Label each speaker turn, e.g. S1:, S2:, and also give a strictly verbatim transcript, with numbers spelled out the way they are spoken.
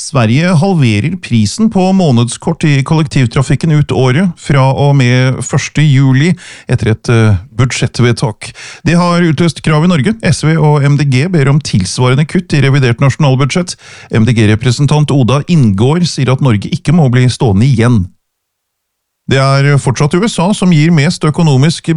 S1: Sverige halverer prisen på månedskort i kollektivtrafikken ut året fra og med første juli etter et budsjettvedtak. Det har utløst krav i Norge. S V og M D G ber om tilsvarende kutt i revidert nasjonalbudsjett. M D G-representant Oda Inngård sier at Norge ikke må bli stående igjen. Det er fortsatt U S A som gir mest økonomisk